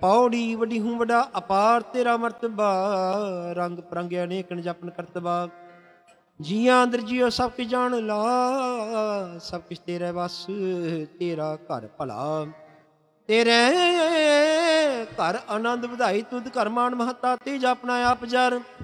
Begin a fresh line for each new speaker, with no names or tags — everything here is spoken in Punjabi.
ਪੌੜੀ ਵੱਡੀ ਹੂੰ ਵੱਡਾ ਅਪਾਰ ਤੇਰਾ ਮਰਤਬਾ, ਰੰਗ ਪਰੰਗ ਅਨੇਕਨ ਜਪਨ ਕਰਤਬਾ। ਜੀਆਂ ਅੰਦਰ ਜੀਓ ਸਭ ਕੁਝ ਜਾਣ ਲਾ, ਸਭ ਕੁਛ ਤੇਰੇ ਵਸ ਤੇਰਾ ਘਰ ਭਲਾ। ਤੇਰੇ ਘਰ ਆਨੰਦ ਵਧਾਈ ਤੁਧ ਘਰ ਮਾਨ ਮਹੱਤਾ, ਤੀਜ ਆਪਣਾ ਆਪ ਜਰ।